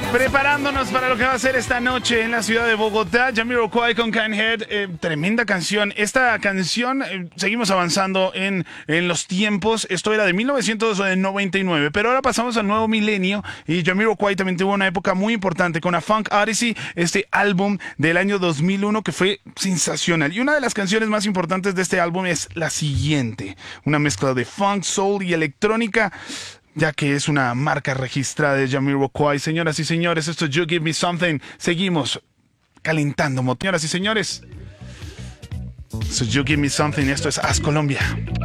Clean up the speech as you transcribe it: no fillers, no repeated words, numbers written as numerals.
Preparándonos para lo que va a ser esta noche en la ciudad de Bogotá, Jamiroquai con Can't Head, tremenda canción. Esta canción, seguimos avanzando en los tiempos. Esto era de 1999, pero ahora pasamos al nuevo milenio y Jamiroquai también tuvo una época muy importante con A Funk Odyssey, este álbum del año 2001 que fue sensacional. Y una de las canciones más importantes de este álbum es la siguiente, una mezcla de funk, soul y electrónica, ya que es una marca registrada de Jamiroquai. Señoras y señores, esto es You Give Me Something. Seguimos calentando, señoras y señores. Esto es You Give Me Something, esto es Haz Colombia.